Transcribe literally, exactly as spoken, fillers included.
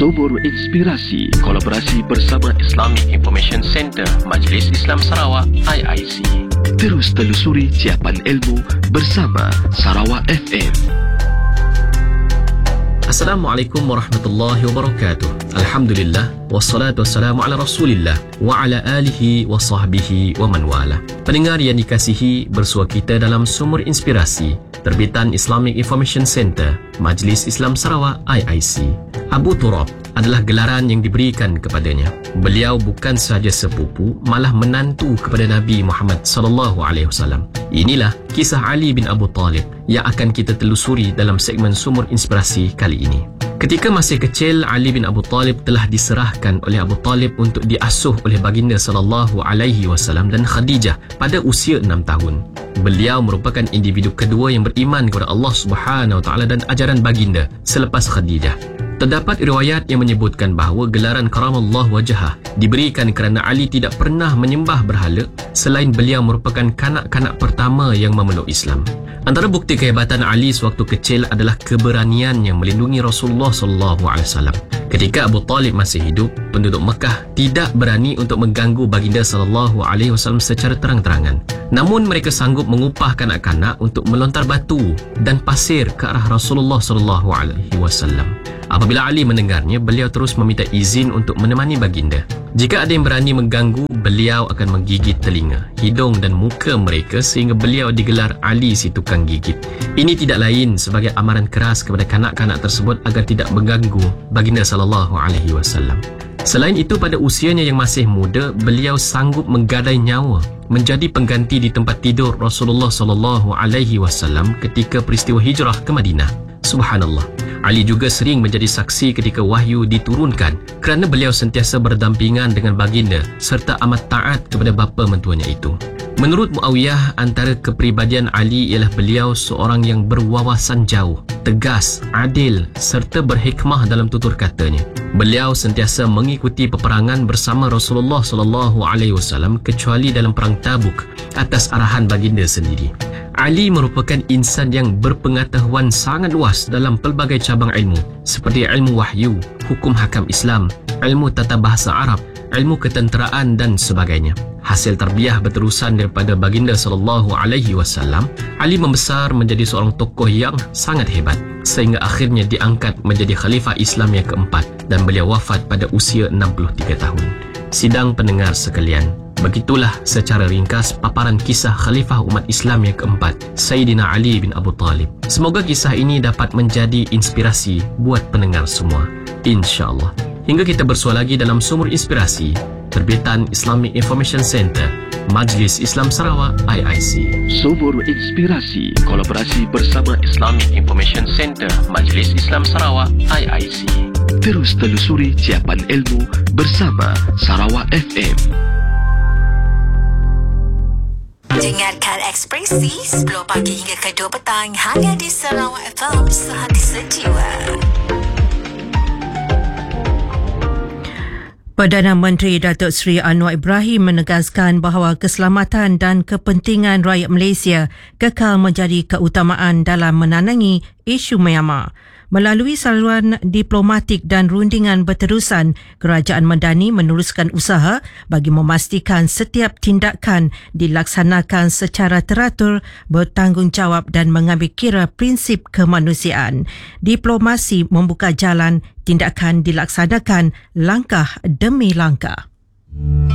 Sumur Inspirasi, kolaborasi bersama Islamic Information Center Majlis Islam Sarawak I I C. Terus telusuri ciapan ilmu bersama Sarawak F M. Assalamualaikum warahmatullahi wabarakatuh. Alhamdulillah, wassalatu wassalamu ala rasulillah wa ala alihi wa sahbihi wa man wala. Pendengar yang dikasihi, bersua kita dalam Sumur Inspirasi, terbitan Islamic Information Center Majlis Islam Sarawak I I C. Abu Turab adalah gelaran yang diberikan kepadanya. Beliau bukan sahaja sepupu, malah menantu kepada Nabi Muhammad sallallahu alaihi wasallam. Inilah kisah Ali bin Abu Talib yang akan kita telusuri dalam segmen Sumur Inspirasi kali ini. Ketika masih kecil, Ali bin Abu Talib telah diserahkan oleh Abu Talib untuk diasuh oleh baginda sallallahu alaihi wasallam dan Khadijah pada usia enam tahun. Beliau merupakan individu kedua yang beriman kepada Allah Subhanahu wa taala dan ajaran baginda selepas Khadijah. Terdapat riwayat yang menyebutkan bahawa gelaran karamallahu wajhah diberikan kerana Ali tidak pernah menyembah berhala selain beliau merupakan kanak-kanak pertama yang memeluk Islam. Antara bukti kehebatan Ali sewaktu kecil adalah keberanian yang melindungi Rasulullah sallallahu alaihi wasallam. Ketika Abu Talib masih hidup, penduduk Mekah tidak berani untuk mengganggu baginda sallallahu alaihi wasallam secara terang-terangan. Namun mereka sanggup mengupah kanak-kanak untuk melontar batu dan pasir ke arah Rasulullah sallallahu alaihi wasallam. Apabila Ali mendengarnya, beliau terus meminta izin untuk menemani baginda. Jika ada yang berani mengganggu, beliau akan menggigit telinga, hidung dan muka mereka sehingga beliau digelar Ali si tukang gigit. Ini tidak lain sebagai amaran keras kepada kanak-kanak tersebut agar tidak mengganggu baginda sallallahu alaihi wasallam. Selain itu, pada usianya yang masih muda, beliau sanggup menggadai nyawa menjadi pengganti di tempat tidur Rasulullah sallallahu alaihi wasallam ketika peristiwa hijrah ke Madinah. Subhanallah. Ali juga sering menjadi saksi ketika wahyu diturunkan kerana beliau sentiasa berdampingan dengan baginda serta amat taat kepada bapa mentuanya itu. Menurut Muawiyah, antara kepribadian Ali ialah beliau seorang yang berwawasan jauh, tegas, adil serta berhikmah dalam tutur katanya. Beliau sentiasa mengikuti peperangan bersama Rasulullah sallallahu alaihi wasallam kecuali dalam perang Tabuk atas arahan baginda sendiri. Ali merupakan insan yang berpengetahuan sangat luas dalam pelbagai cabang ilmu seperti ilmu wahyu, hukum hakam Islam, ilmu tata bahasa Arab, ilmu ketenteraan dan sebagainya. Hasil tarbiyah berterusan daripada baginda sallallahu alaihi wasallam, Ali membesar menjadi seorang tokoh yang sangat hebat sehingga akhirnya diangkat menjadi khalifah Islam yang keempat dan beliau wafat pada usia enam puluh tiga tahun. Sidang pendengar sekalian, begitulah secara ringkas paparan kisah Khalifah umat Islam yang keempat, Sayyidina Ali bin Abu Talib. Semoga kisah ini dapat menjadi inspirasi buat pendengar semua, insya-Allah. Hingga kita bersua lagi dalam Sumur Inspirasi, terbitan Islamic Information Center Majlis Islam Sarawak I I C. Sumur Inspirasi, kolaborasi bersama Islamic Information Center Majlis Islam Sarawak I I C. Terus telusuri ciapan ilmu bersama Sarawak F M. Dengarkan Ekspresi sepuluh pagi hingga ke dua petang hanya di Sarawak F M, sehati sejiwa. Perdana Menteri Datuk Seri Anwar Ibrahim menegaskan bahawa keselamatan dan kepentingan rakyat Malaysia kekal menjadi keutamaan dalam menangangi isu Myanmar. Melalui saluran diplomatik dan rundingan berterusan, Kerajaan Madani meneruskan usaha bagi memastikan setiap tindakan dilaksanakan secara teratur, bertanggungjawab dan mengambil kira prinsip kemanusiaan. Diplomasi membuka jalan, tindakan dilaksanakan langkah demi langkah.